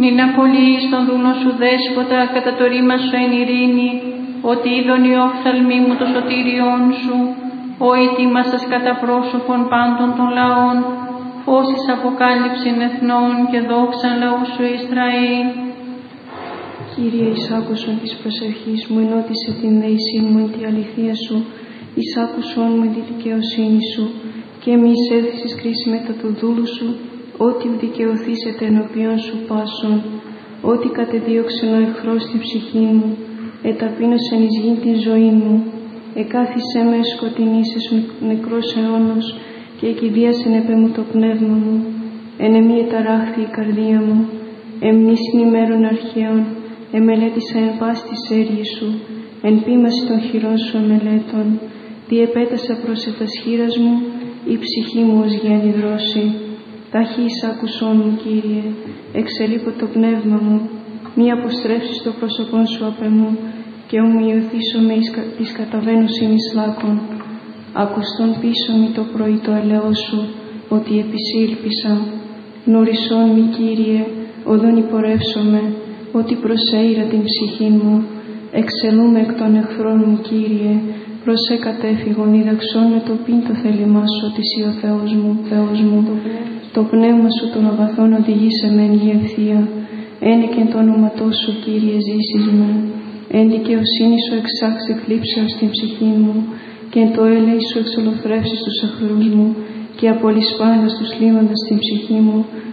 Νην απολύεις τον δούλον σου δέσποτα, κατά το ρήμα σου εν ειρήνη, ότι είδον οι όφθαλμοί μου το σωτήριόν σου, ο ετοίμασας κατά πρόσωπον πάντων των λαών, φώσεις αποκάλυψην εθνών και δόξαν λαού σου Ισραήλ. Κύριε, εισάκουσον της προσευχής μου, ενώτισε την δεησή μου εν τη αληθεία σου, εισάκουσον μου εν τη δικαιοσύνη σου, και μη εισέλθεις κρίση μετά του δούλου σου, ότι δικαιωθήσετε ενώπιον σου πάσον, ότι κατεδίωξεν ο εχθρός την ψυχή μου, εταπείνωσεν εις γην την ζωή μου, εκάθισέ με σκοτεινήσες νεκρός αιώνος, και εκηδίασεν επέ μου το πνεύμα μου, εν εμή εταράχθη η καρδία μου, εμνήσιν ημέρων αρχαίων, εμελέτησα εν πάση της έργης σου, εν ποίμαση των χειρών σου εμελέτων, διεπέτασα προς ετας χείρας μου, η ψυχή μου ως γέννη δρόση. Ταχύ εισάκουσόν μου, Κύριε, εξελείπω το πνεύμα μου, μη αποστρέψεις το πρόσωπον σου απ' εμού, και ομοιωθήσω με εις καταβαίνουσιν εις λάκων. Ακουστόν πίσω μη το πρωί το ελαιό σου, ότι επισήλπισα. Γνωρισόν μη, Κύριε, οδόν υπορεύσομαι, ότι προσέειρα την ψυχή μου. Εξελούμε εκ των εχθρών μου, Κύριε, προσέ κατέφυγον, διδαξόν με το πίν το θέλημά σου, ότι εσύ ο Θεός μου. Το πνεύμα σου των αγαθών οδηγήσε με εν γη ευθεία. Ένικεν το όνοματό σου, Κύριε, ζήσεις με. Εν δικαιοσύνη σου εξάξε θλίψεως στην ψυχή μου, και εν το έλεη σου εξολοθρεύσεις τους εχθρούς μου, και απολυσπάντας τους λίμοντας στην ψυχή μου,